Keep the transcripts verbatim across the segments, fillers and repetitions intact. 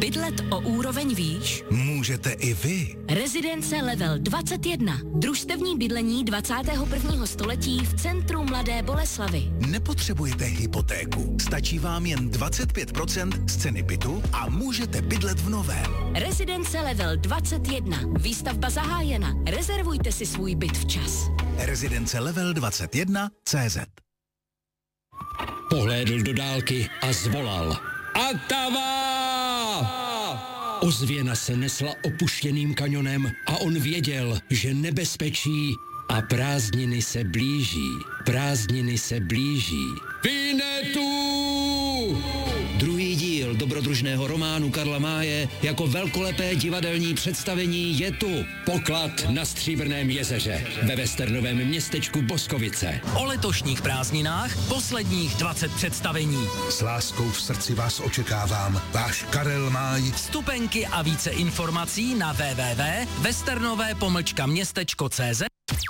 Bydlet o úroveň výš? Můžete i vy. Rezidence Level dvacet jedna. Družstevní bydlení dvacátého prvního století v centru Mladé Boleslavi. Nepotřebujete hypotéku. Stačí vám jen dvacet pět procent z ceny bytu a můžete bydlet v novém. Rezidence Level dvacet jedna. Výstavba zahájena. Rezervujte si svůj byt včas. Rezidence Level dvacet jedna tečka cé zet. Pohlédl do dálky a zvolal. Atava! Ozvěna se nesla opuštěným kanionem a on věděl, že nebezpečí a prázdniny se blíží. Prázdniny se blíží. Vinetu! Druhý díl dobrodružného románu Karla Máje jako velkolepé divadelní představení je tu. Poklad na Stříbrném jezeře ve westernovém městečku Boskovice. O letošních prázdninách posledních dvacet představení. S láskou v srdci vás očekávám. Váš Karel Máj. Vstupenky a více informací na w w w tečka westernové pomlčka městečko tečka cé zet.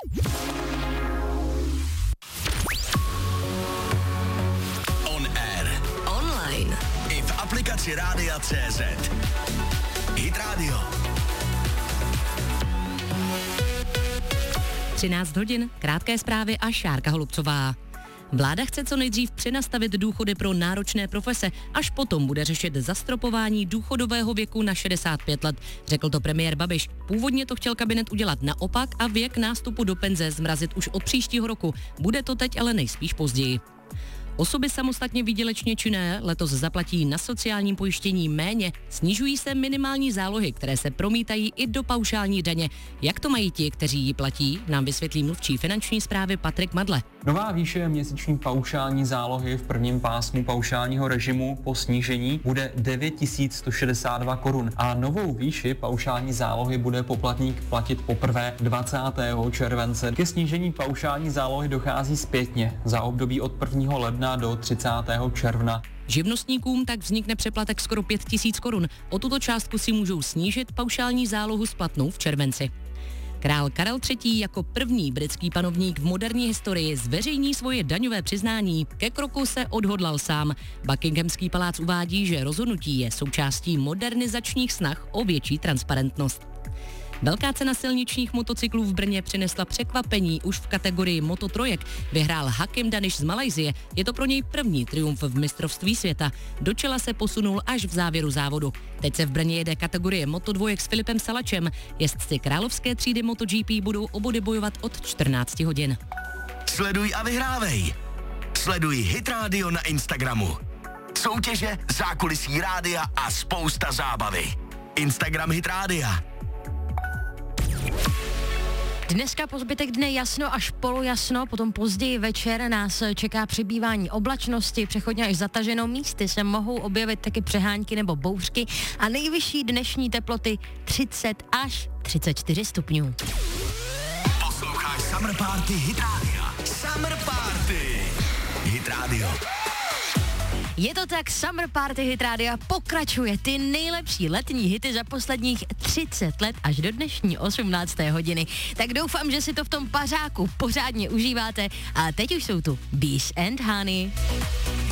On air. Online. I v aplikaci Rádia tečka cé zet. Hit Radio. třináct hodin, krátké zprávy a Šárka Holubcová. Vláda chce co nejdřív přenastavit důchody pro náročné profese, až potom bude řešit zastropování důchodového věku na šedesát pět let, řekl to premiér Babiš. Původně to chtěl kabinet udělat naopak a věk nástupu do penze zmrazit už od příštího roku. Bude to teď ale nejspíš později. Osoby samostatně výdělečně činné letos zaplatí na sociálním pojištění méně, snižují se minimální zálohy, které se promítají i do paušální daně. Jak to mají ti, kteří ji platí, nám vysvětlí mluvčí finanční správy Patrik Madle. Nová výše měsíční paušální zálohy v prvním pásmu paušálního režimu po snížení bude devět tisíc sto šedesát dva korun a novou výši paušální zálohy bude poplatník platit poprvé dvacátého července. Ke snížení paušální zálohy dochází zpětně za období od prvního ledna do třicátého června. Živnostníkům tak vznikne přeplatek skoro pět tisíc korun. O tuto částku si můžou snížit paušální zálohu splatnou v červenci. Král Karel třetí. jako první britský panovník v moderní historii zveřejní svoje daňové přiznání. Ke kroku se odhodlal sám. Buckinghamský palác uvádí, že rozhodnutí je součástí modernizačních snah o větší transparentnost. Velká cena silničních motocyklů v Brně přinesla překvapení už v kategorii Moto trojek. Vyhrál Hakim Daniš z Malajsie. Je to pro něj první triumf v mistrovství světa. Do čela se posunul až v závěru závodu. Teď se v Brně jede kategorie Moto dvojek s Filipem Salačem. Jezdci královské třídy MotoGP budou o body bojovat od čtrnácti hodin. Sleduj a vyhrávej. Sleduj Hit Radio na Instagramu. Soutěže, zákulisí rádia a spousta zábavy. Instagram Hit Rádia. Dneska po zbytek dne jasno až polojasno, potom později večer nás čeká přibývání oblačnosti, přechodně až zataženou, místy se mohou objevit taky přehánky nebo bouřky a nejvyšší dnešní teploty třicet až třicet čtyři stupňů. Posloucháš Summer Party Hit Rádia. Summer Party Hit Radio. Je to tak, Summer Party Hit Rádia pokračuje, ty nejlepší letní hity za posledních třicet let až do dnešní osmnácté hodiny. Tak doufám, že si to v tom pařáku pořádně užíváte a teď už jsou tu Bees and Honey.